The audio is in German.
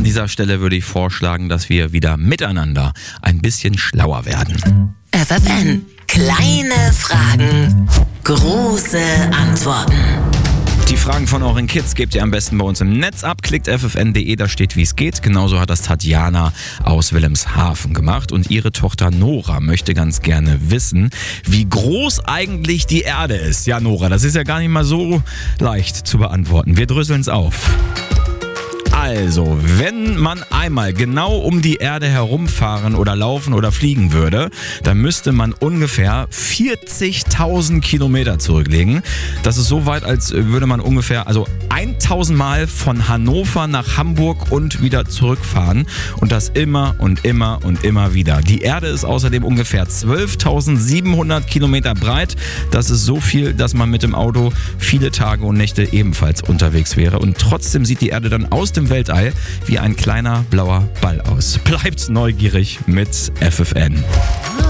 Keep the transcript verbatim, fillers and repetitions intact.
An dieser Stelle würde ich vorschlagen, dass wir wieder miteinander ein bisschen schlauer werden. F F N. Kleine Fragen, große Antworten. Die Fragen von euren Kids gebt ihr am besten bei uns im Netz ab. Klickt f f n punkt d e, da steht, wie es geht. Genauso hat das Tatjana aus Wilhelmshaven gemacht. Und ihre Tochter Nora möchte ganz gerne wissen, wie groß eigentlich die Erde ist. Ja, Nora, das ist ja gar nicht mal so leicht zu beantworten. Wir dröseln es auf. Also, wenn man einmal genau um die Erde herumfahren oder laufen oder fliegen würde, dann müsste man ungefähr vierzigtausend Kilometer zurücklegen. Das ist so weit, als würde man ungefähr, also tausend Mal von Hannover nach Hamburg und wieder zurückfahren. Und das immer und immer und immer wieder. Die Erde ist außerdem ungefähr zwölftausendsiebenhundert Kilometer breit. Das ist so viel, dass man mit dem Auto viele Tage und Nächte ebenfalls unterwegs wäre. Und trotzdem sieht die Erde dann aus dem Weltall wie ein kleiner blauer Ball aus. Bleibt neugierig mit F F N.